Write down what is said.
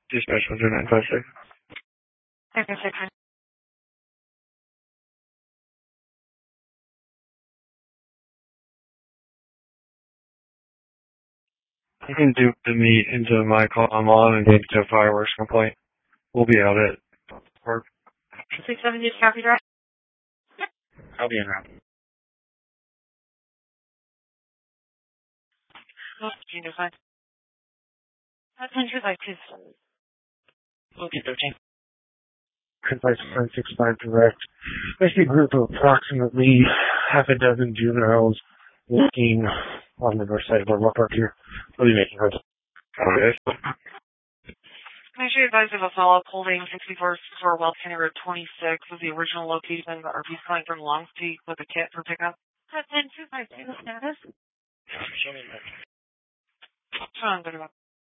Dispatch 10956. Okay, 600. You can dupe the meat into my call. I'm on and into a fireworks complaint. We'll be out at work. 670 copy drive. I'll be in route. Oh, Junior, fine. That's entry like 2. Okay, 13. Concise 965 direct. I see a group of approximately half a dozen juveniles walking on the north side of our walk park here. We'll be making her. Okay. Make sure you advise of a follow-up holding 64 for Wells County Road 26 was the original location. The RP's calling from Long Street with a kit for pickup. That's 1025. Status? Show me that. Sean, good about